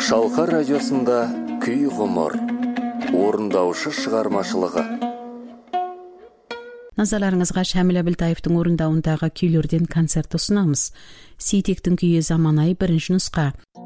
Шалқар радиосында күй ғұмыр, орындаушы шығармашылығы. Назарларыңызға Шәміл Әбілтаевтың орындауындағы күйлерден концерт ұсынамыз. Сейтектің күйі заманай бірінші нұсқа.